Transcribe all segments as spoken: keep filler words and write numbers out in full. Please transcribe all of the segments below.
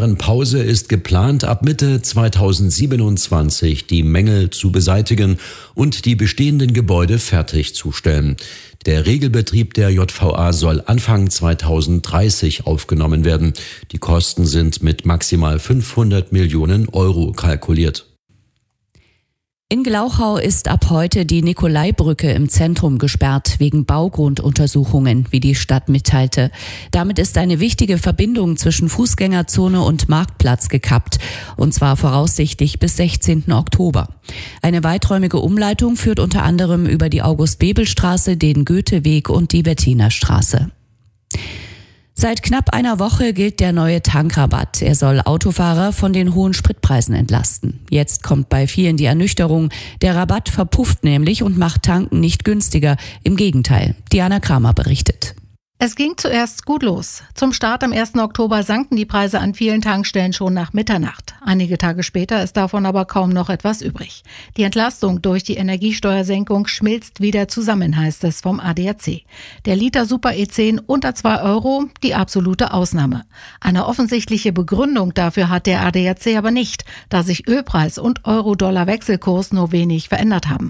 Jahren Pause ist geplant, ab Mitte zweitausendsiebenundzwanzig die Mängel zu beseitigen und die bestehenden Gebäude fertigzustellen. Der Regelbetrieb der J V A soll Anfang zweitausenddreißig aufgenommen werden. Die Kosten sind mit maximal fünfhundert Millionen Euro kalkuliert. In Glauchau ist ab heute die Nikolaibrücke im Zentrum gesperrt, wegen Baugrunduntersuchungen, wie die Stadt mitteilte. Damit ist eine wichtige Verbindung zwischen Fußgängerzone und Marktplatz gekappt, und zwar voraussichtlich bis sechzehnten Oktober. Eine weiträumige Umleitung führt unter anderem über die August-Bebel-Straße, den Goetheweg und die Wettiner-Straße. Seit knapp einer Woche gilt der neue Tankrabatt. Er soll Autofahrer von den hohen Spritpreisen entlasten. Jetzt kommt bei vielen die Ernüchterung. Der Rabatt verpufft nämlich und macht Tanken nicht günstiger. Im Gegenteil. Diana Kramer berichtet. Es ging zuerst gut los. Zum Start am ersten Oktober sanken die Preise an vielen Tankstellen schon nach Mitternacht. Einige Tage später ist davon aber kaum noch etwas übrig. Die Entlastung durch die Energiesteuersenkung schmilzt wieder zusammen, heißt es vom A D A C. Der Liter Super E zehn unter zwei Euro, die absolute Ausnahme. Eine offensichtliche Begründung dafür hat der A D A C aber nicht, da sich Ölpreis und Euro-Dollar-Wechselkurs nur wenig verändert haben.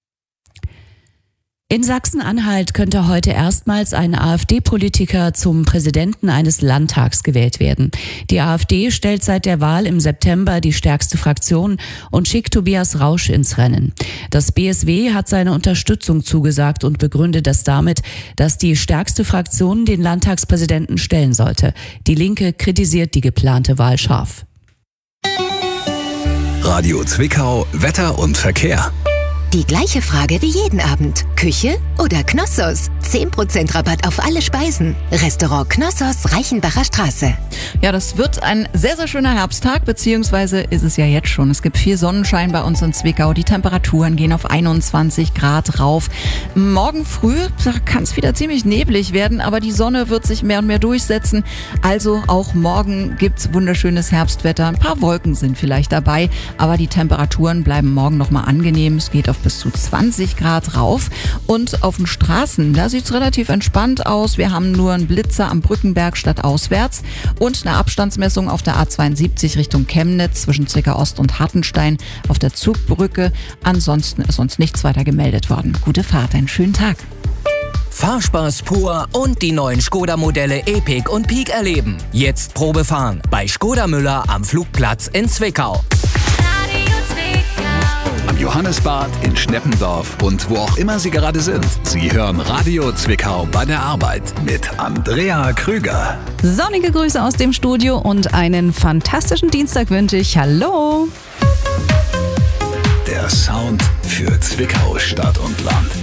In Sachsen-Anhalt könnte heute erstmals ein AfD-Politiker zum Präsidenten eines Landtags gewählt werden. Die AfD stellt seit der Wahl im September die stärkste Fraktion und schickt Tobias Rausch ins Rennen. Das B S W hat seine Unterstützung zugesagt und begründet das damit, dass die stärkste Fraktion den Landtagspräsidenten stellen sollte. Die Linke kritisiert die geplante Wahl scharf. Radio Zwickau, Wetter und Verkehr. Die gleiche Frage wie jeden Abend. Küche oder Knossos? zehn Prozent Rabatt auf alle Speisen. Restaurant Knossos, Reichenbacher Straße. Ja, das wird ein sehr, sehr schöner Herbsttag, beziehungsweise ist es ja jetzt schon. Es gibt viel Sonnenschein bei uns in Zwickau. Die Temperaturen gehen auf einundzwanzig Grad rauf. Morgen früh kann es wieder ziemlich neblig werden, aber die Sonne wird sich mehr und mehr durchsetzen. Also auch morgen gibt's wunderschönes Herbstwetter. Ein paar Wolken sind vielleicht dabei, aber die Temperaturen bleiben morgen nochmal angenehm. Es geht auf bis zu zwanzig Grad rauf. Und auf den Straßen, da sieht es relativ entspannt aus. Wir haben nur einen Blitzer am Brückenberg stadtauswärts und eine Abstandsmessung auf der A zweiundsiebzig Richtung Chemnitz zwischen Zwickau Ost und Hartenstein auf der Zugbrücke. Ansonsten ist uns nichts weiter gemeldet worden. Gute Fahrt, einen schönen Tag. Fahrspaß pur und die neuen Skoda-Modelle Epiq und Peak erleben. Jetzt Probe fahren bei Skoda Müller am Flugplatz in Zwickau. Am Johannesbad, in Schneppendorf und wo auch immer Sie gerade sind. Sie hören Radio Zwickau bei der Arbeit mit Andrea Krüger. Sonnige Grüße aus dem Studio und einen fantastischen Dienstag wünsche ich. Hallo! Der Sound für Zwickau, Stadt und Land.